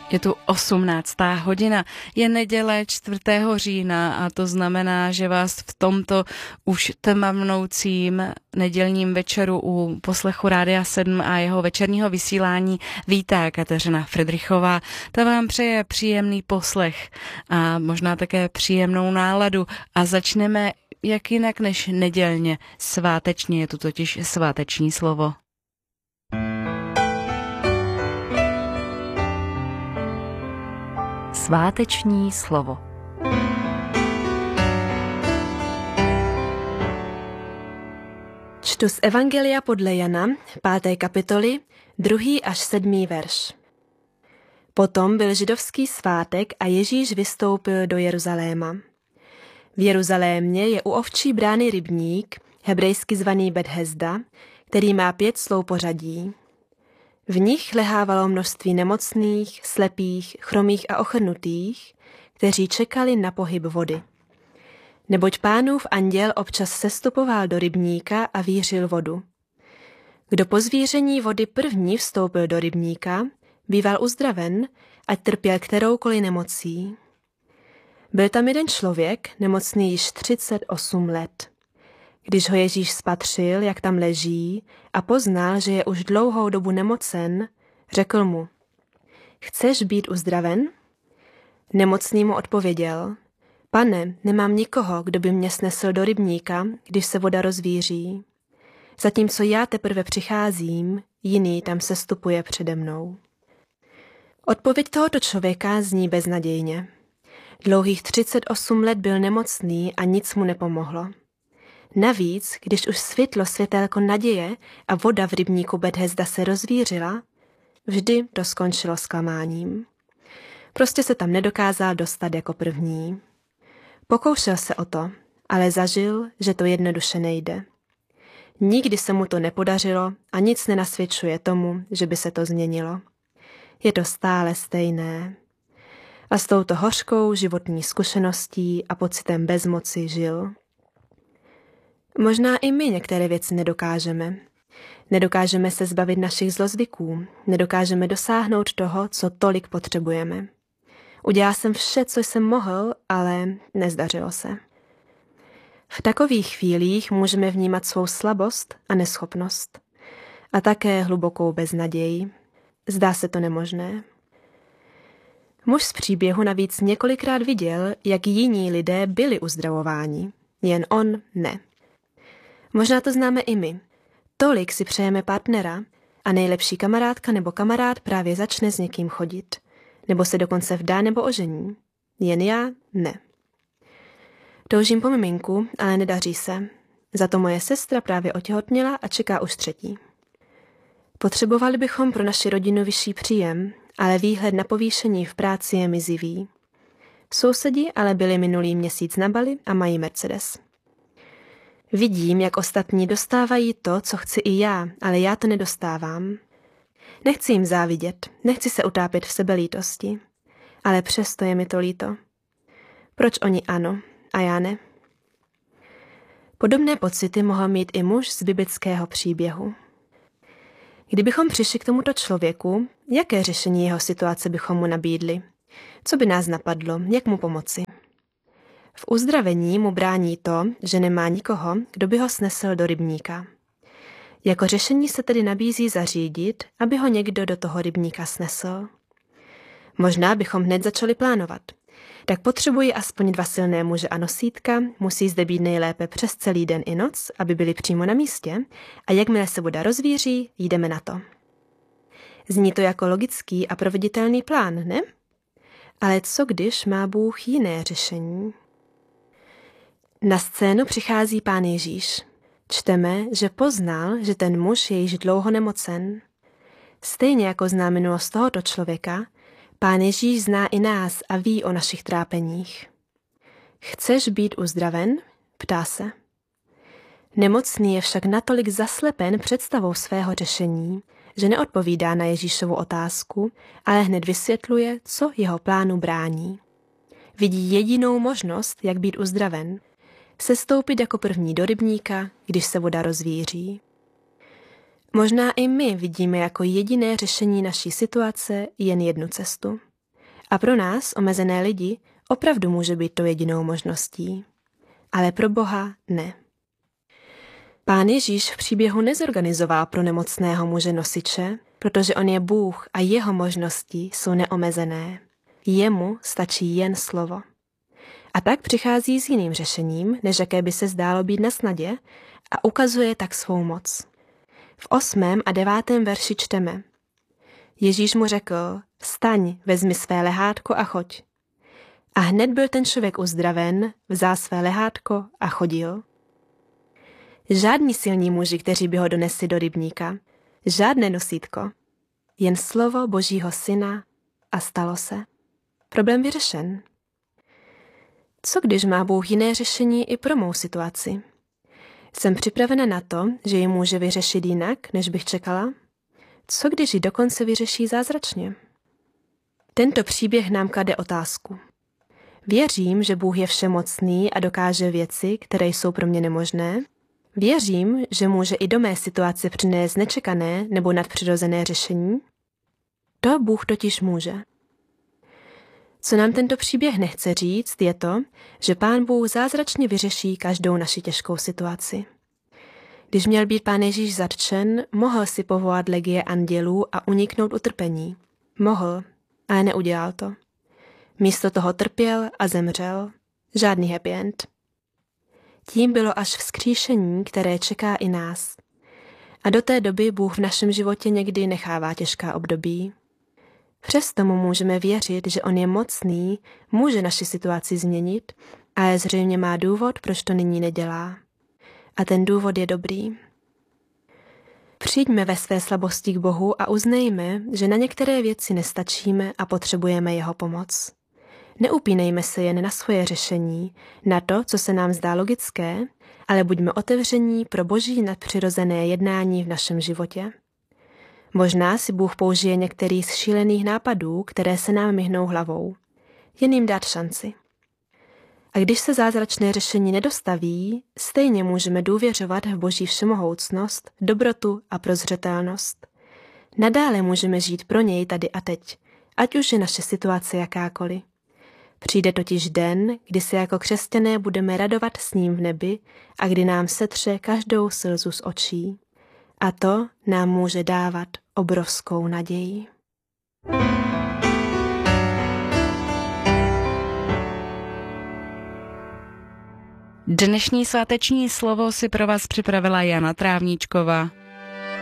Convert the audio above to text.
Je tu 18. hodina, je neděle 4. října a to znamená, že vás v tomto už tmavnoucím nedělním večeru u poslechu Rádia 7 a jeho večerního vysílání vítá Kateřina Fridrichová. Ta vám přeje příjemný poslech a možná také příjemnou náladu a začneme jak jinak než nedělně, svátečně, je tu totiž sváteční slovo. Sváteční slovo. Čtu z Evangelia podle Jana, 5. kapitoly, 2. až 7. verš. Potom byl židovský svátek a Ježíš vystoupil do Jeruzaléma. V Jeruzalémě je u ovčí brány rybník, hebrejsky zvaný Bethesda, který má 5 sloupořadí. V nich lehávalo množství nemocných, slepých, chromých a ochrnutých, kteří čekali na pohyb vody. Neboť Pánův anděl občas sestupoval do rybníka a vířil vodu. Kdo po zvíření vody první vstoupil do rybníka, býval uzdraven, ať trpěl kteroukoliv nemocí. Byl tam jeden člověk, nemocný již 38 let. Když ho Ježíš spatřil, jak tam leží, a poznal, že je už dlouhou dobu nemocen, řekl mu: Chceš být uzdraven? Nemocný mu odpověděl: Pane, nemám nikoho, kdo by mě snesl do rybníka, když se voda rozvíří. Zatímco já teprve přicházím, jiný tam sestupuje přede mnou. Odpověď tohoto člověka zní beznadějně. Dlouhých 38 let byl nemocný a nic mu nepomohlo. Navíc, když už svitlo světélko naděje a voda v rybníku Bethesda se rozvířila, vždy to skončilo zklamáním. Prostě se tam nedokázal dostat jako první. Pokoušel se o to, ale zažil, že to jednoduše nejde. Nikdy se mu to nepodařilo a nic nenasvědčuje tomu, že by se to změnilo. Je to stále stejné. A s touto hořkou životní zkušeností a pocitem bezmoci žil. Možná i my některé věci nedokážeme. Nedokážeme se zbavit našich zlozvyků, nedokážeme dosáhnout toho, co tolik potřebujeme. Udělal jsem vše, co jsem mohl, ale nezdařilo se. V takových chvílích můžeme vnímat svou slabost a neschopnost. A také hlubokou beznaději. Zdá se to nemožné. Muž z příběhu navíc několikrát viděl, jak jiní lidé byli uzdravováni. Jen on ne. Možná to známe i my. Tolik si přejeme partnera a nejlepší kamarádka nebo kamarád právě začne s někým chodit. Nebo se dokonce vdá nebo ožení. Jen já ne. Toužím po miminku, ale nedaří se. Za to moje sestra právě otěhotněla a čeká už 3. Potřebovali bychom pro naši rodinu vyšší příjem, ale výhled na povýšení v práci je mizivý. Sousedi ale byli minulý měsíc na Bali a mají Mercedes. Vidím, jak ostatní dostávají to, co chci i já, ale já to nedostávám. Nechci jim závidět, nechci se utápět v sebelítosti, ale přesto je mi to líto. Proč oni ano a já ne? Podobné pocity mohl mít i muž z biblického příběhu. Kdybychom přišli k tomuto člověku, jaké řešení jeho situace bychom mu nabídli? Co by nás napadlo, jak mu pomoci? V uzdravení mu brání to, že nemá nikoho, kdo by ho snesl do rybníka. Jako řešení se tedy nabízí zařídit, aby ho někdo do toho rybníka snesl. Možná bychom hned začali plánovat. Tak potřebuji aspoň 2 silné muže a nosítka, musí zde být nejlépe přes celý den i noc, aby byli přímo na místě, a jakmile se voda rozvíří, jdeme na to. Zní to jako logický a proveditelný plán, ne? Ale co když má Bůh jiné řešení? Na scénu přichází Pán Ježíš. Čteme, že poznal, že ten muž je již dlouho nemocen. Stejně jako zná minulost tohoto člověka, Pán Ježíš zná i nás a ví o našich trápeních. Chceš být uzdraven? Ptá se. Nemocný je však natolik zaslepen představou svého řešení, že neodpovídá na Ježíšovu otázku, ale hned vysvětluje, co jeho plánu brání. Vidí jedinou možnost, jak být uzdraven. Sestoupit jako první do rybníka, když se voda rozvíří. Možná i my vidíme jako jediné řešení naší situace jen jednu cestu. A pro nás, omezené lidi, opravdu může být to jedinou možností. Ale pro Boha ne. Pán Ježíš v příběhu nezorganizoval pro nemocného muže nosiče, protože on je Bůh a jeho možnosti jsou neomezené. Jemu stačí jen slovo. A tak přichází s jiným řešením, než jaké by se zdálo být na snadě, a ukazuje tak svou moc. V 8. a 9. verši čteme: Ježíš mu řekl: Vstaň, vezmi své lehátko a choď. A hned byl ten člověk uzdraven, vzal své lehátko a chodil. Žádní silní muži, kteří by ho donesli do rybníka, žádné nosítko, jen slovo Božího syna a stalo se. Problém vyřešen. Co když má Bůh jiné řešení i pro mou situaci? Jsem připravena na to, že ji může vyřešit jinak, než bych čekala? Co když ji dokonce vyřeší zázračně? Tento příběh nám klade otázku. Věřím, že Bůh je všemocný a dokáže věci, které jsou pro mě nemožné. Věřím, že může i do mé situace přinést nečekané nebo nadpřirozené řešení. To Bůh totiž může. Co nám tento příběh nechce říct, je to, že Pán Bůh zázračně vyřeší každou naši těžkou situaci. Když měl být Pán Ježíš zatčen, mohl si povolat legie andělů a uniknout utrpení. Mohl, ale neudělal to. Místo toho trpěl a zemřel. Žádný happy end. Tím bylo až vzkříšení, které čeká i nás. A do té doby Bůh v našem životě někdy nechává těžká období. Přesto mu můžeme věřit, že on je mocný, může naši situaci změnit, ale zřejmě má důvod, proč to nyní nedělá. A ten důvod je dobrý. Přijďme ve své slabosti k Bohu a uznejme, že na některé věci nestačíme a potřebujeme jeho pomoc. Neupínejme se jen na svoje řešení, na to, co se nám zdá logické, ale buďme otevření pro Boží nadpřirozené jednání v našem životě. Možná si Bůh použije některý z šílených nápadů, které se nám myhnou hlavou. Jen jim dát šanci. A když se zázračné řešení nedostaví, stejně můžeme důvěřovat v Boží všemohoucnost, dobrotu a prozřetelnost. Nadále můžeme žít pro něj tady a teď, ať už je naše situace jakákoliv. Přijde totiž den, kdy se jako křesťané budeme radovat s ním v nebi a kdy nám setře každou slzu z očí. A to nám může dávat obrovskou naději. Dnešní sváteční slovo si pro vás připravila Jana Trávníčková.